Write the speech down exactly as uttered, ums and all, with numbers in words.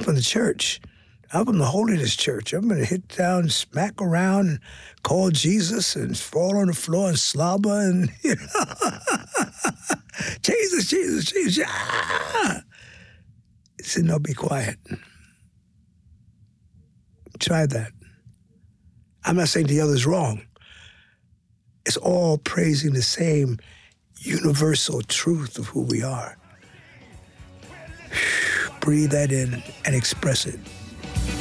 from the church. I'm from the Holiness Church. I'm going to hit down, smack around, and call Jesus and fall on the floor and slobber and, you know, Jesus, Jesus, Jesus. Ah! He said, no, be quiet. Try that. I'm not saying the other's wrong. It's all praising the same universal truth of who we are. Breathe that in and express it.